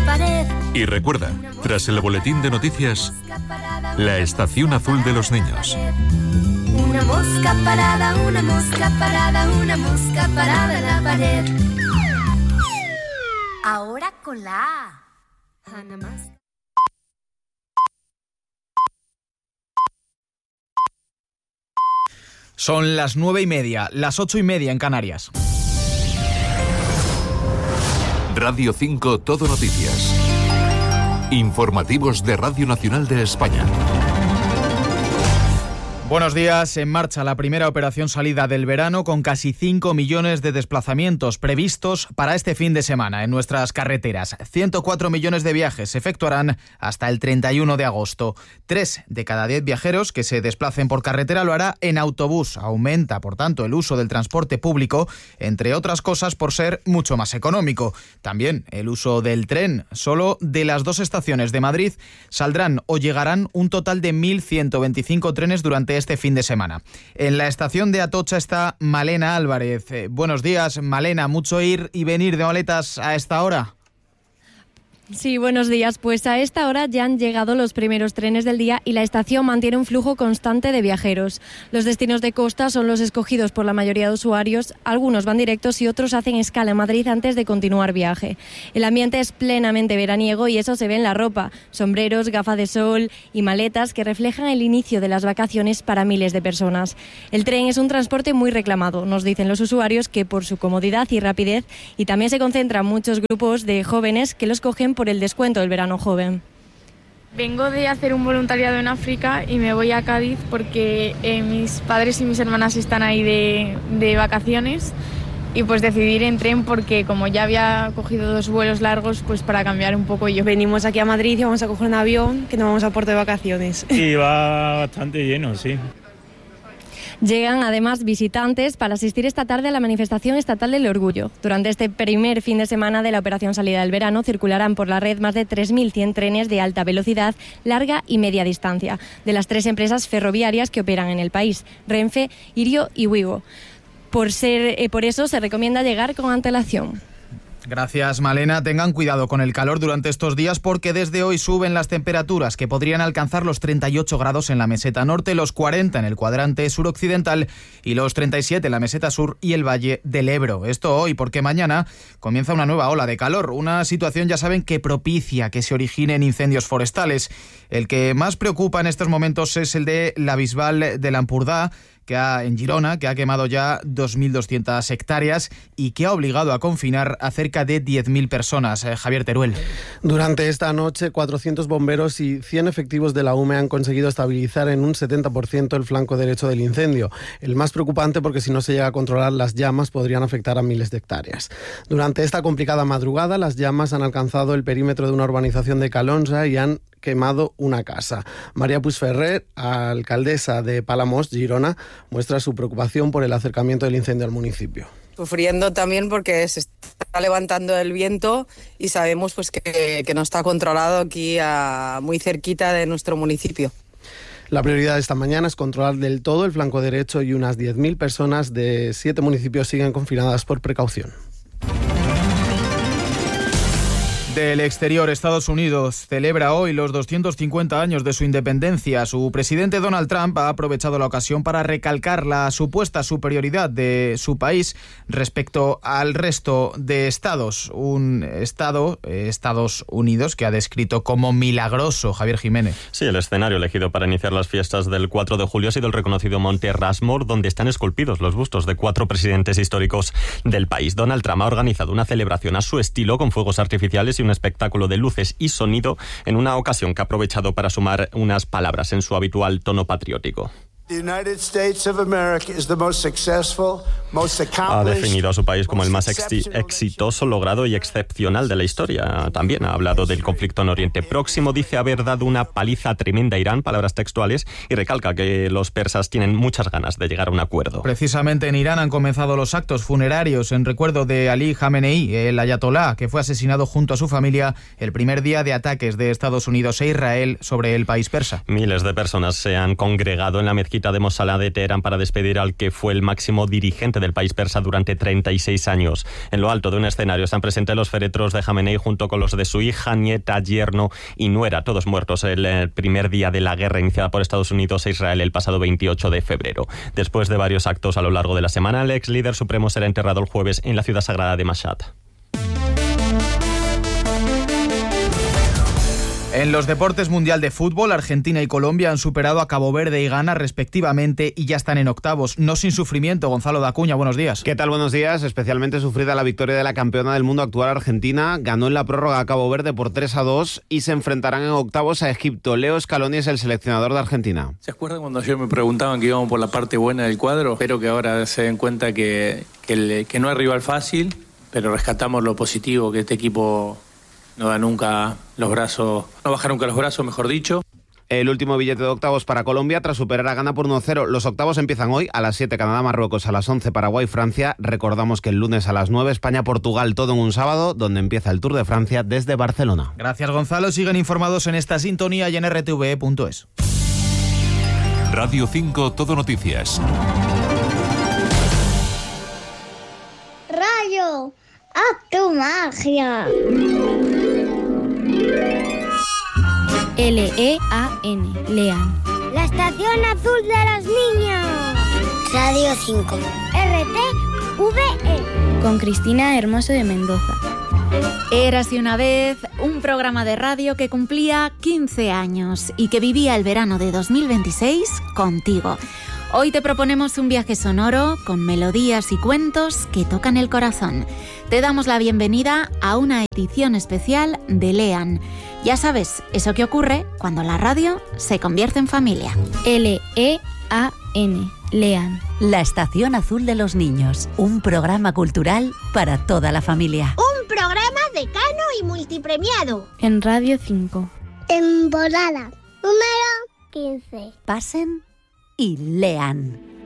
pared. Y recuerda, tras el boletín de noticias, la estación azul de los niños. Una mosca parada, una mosca parada, una mosca parada en la pared. Ahora con la A. Ana Mas. Son las 9:30, las 8:30 en Canarias. Radio 5 Todo Noticias. Informativos de Radio Nacional de España. Buenos días. En marcha la primera operación salida del verano con casi 5 millones de desplazamientos previstos para este fin de semana en nuestras carreteras. 104 millones de viajes se efectuarán hasta el 31 de agosto. 3 de cada 10 viajeros que se desplacen por carretera lo hará en autobús. Aumenta, por tanto, el uso del transporte público, entre otras cosas por ser mucho más económico. También el uso del tren. Solo de las 2 estaciones de Madrid saldrán o llegarán un total de 1.125 trenes durante este fin de semana. En la estación de Atocha está Malena Álvarez. Buenos días, Malena. ¿Mucho ir y venir de maletas a esta hora? Sí, buenos días. Pues a esta hora ya han llegado los primeros trenes del día y la estación mantiene un flujo constante de viajeros. Los destinos de costa son los escogidos por la mayoría de usuarios. Algunos van directos y otros hacen escala en Madrid antes de continuar viaje. El ambiente es plenamente veraniego y eso se ve en la ropa. Sombreros, gafas de sol y maletas que reflejan el inicio de las vacaciones para miles de personas. El tren es un transporte muy reclamado, nos dicen los usuarios, que por su comodidad y rapidez, y también se concentran muchos grupos de jóvenes que los cogen por el descuento del verano joven. Vengo de hacer un voluntariado en África y me voy a Cádiz porque mis padres y mis hermanas están ahí de vacaciones y pues decidí ir en tren porque como ya había cogido 2 vuelos largos, pues para cambiar un poco yo. Venimos aquí a Madrid y vamos a coger un avión que nos vamos a Puerto de vacaciones. Sí, va bastante lleno, sí. Llegan además visitantes para asistir esta tarde a la manifestación estatal del Orgullo. Durante este primer fin de semana de la operación salida del verano circularán por la red más de 3.100 trenes de alta velocidad, larga y media distancia, de las 3 empresas ferroviarias que operan en el país, Renfe, Irio y Wigo. Por eso se recomienda llegar con antelación. Gracias, Malena. Tengan cuidado con el calor durante estos días porque desde hoy suben las temperaturas que podrían alcanzar los 38 grados en la meseta norte, los 40 en el cuadrante suroccidental y los 37 en la meseta sur y el Valle del Ebro. Esto hoy porque mañana comienza una nueva ola de calor, una situación, ya saben, que propicia que se originen incendios forestales. El que más preocupa en estos momentos es el de la Bisbal de l'Empordà, en Girona, que ha quemado ya 2.200 hectáreas y que ha obligado a confinar a cerca de 10.000 personas. Javier Teruel. Durante esta noche, 400 bomberos y 100 efectivos de la UME han conseguido estabilizar en un 70% el flanco derecho del incendio. El más preocupante porque si no se llega a controlar las llamas podrían afectar a miles de hectáreas. Durante esta complicada madrugada, las llamas han alcanzado el perímetro de una urbanización de Calonsa y han quemado una casa. María Puigferrer, alcaldesa de Palamós, Girona, muestra su preocupación por el acercamiento del incendio al municipio. Sufriendo también porque se está levantando el viento y sabemos pues que no está controlado aquí muy cerquita de nuestro municipio. La prioridad de esta mañana es controlar del todo el flanco derecho y unas 10.000 personas de 7 municipios siguen confinadas por precaución. Del exterior, Estados Unidos celebra hoy los 250 años de su independencia. Su presidente Donald Trump ha aprovechado la ocasión para recalcar la supuesta superioridad de su país respecto al resto de estados. Un estado, Estados Unidos, que ha descrito como milagroso. Javier Jiménez. Sí, el escenario elegido para iniciar las fiestas del 4 de julio ha sido el reconocido Monte Rushmore, donde están esculpidos los bustos de 4 presidentes históricos del país. Donald Trump ha organizado una celebración a su estilo con fuegos artificiales y un espectáculo de luces y sonido en una ocasión que ha aprovechado para sumar unas palabras en su habitual tono patriótico. Ha definido a su país como el más exitoso, logrado y excepcional de la historia. También ha hablado del conflicto en Oriente Próximo, dice haber dado una paliza tremenda a Irán, palabras textuales, y recalca que los persas tienen muchas ganas de llegar a un acuerdo. Precisamente en Irán han comenzado los actos funerarios en recuerdo de Ali Khamenei, el ayatolá, que fue asesinado junto a su familia el primer día de ataques de Estados Unidos e Israel sobre el país persa. Miles de personas se han congregado en la mezquita mezquita de Mossalá de Teherán para despedir al que fue el máximo dirigente del país persa durante 36 años. En lo alto de un escenario están presentes los féretros de Jamenei junto con los de su hija, nieta, yerno y nuera, todos muertos el primer día de la guerra iniciada por Estados Unidos e Israel el pasado 28 de febrero. Después de varios actos a lo largo de la semana, el ex líder supremo será enterrado el jueves en la ciudad sagrada de Mashhad. En los deportes mundial de fútbol, Argentina y Colombia han superado a Cabo Verde y Ghana respectivamente y ya están en octavos. No sin sufrimiento. Gonzalo Dacuña, buenos días. ¿Qué tal? Buenos días. Especialmente sufrida la victoria de la campeona del mundo actual Argentina. Ganó en la prórroga a Cabo Verde por 3-2 y se enfrentarán en octavos a Egipto. Leo Scaloni es el seleccionador de Argentina. ¿Se acuerdan cuando ayer me preguntaban que íbamos por la parte buena del cuadro? Espero que ahora se den cuenta que no es rival fácil, pero rescatamos lo positivo, que este equipo no da nunca los brazos, no baja nunca los brazos, mejor dicho. El último billete de octavos para Colombia tras superar a Ghana por 1-0. Los octavos empiezan hoy a las 7 Canadá-Marruecos, a las 11 Paraguay-Francia. Recordamos que el lunes a las 9 España-Portugal, todo en un sábado, donde empieza el Tour de Francia desde Barcelona. Gracias, Gonzalo. Siguen informados en esta sintonía y en rtve.es. Radio 5 Todo Noticias. Rayo, haz tu magia. L-E-A-N, Lean. La estación azul de los niños. Radio 5. RTVE. Con Cristina Hermoso de Mendoza. Érase una vez un programa de radio que cumplía 15 años y que vivía el verano de 2026 contigo. Hoy te proponemos un viaje sonoro con melodías y cuentos que tocan el corazón. Te damos la bienvenida a una edición especial de Lean. Ya sabes, eso que ocurre cuando la radio se convierte en familia. L-E-A-N, Lean. La estación azul de los niños. Un programa cultural para toda la familia. Un programa decano y multipremiado. En Radio 5. Temporada número 15. Pasen y lean.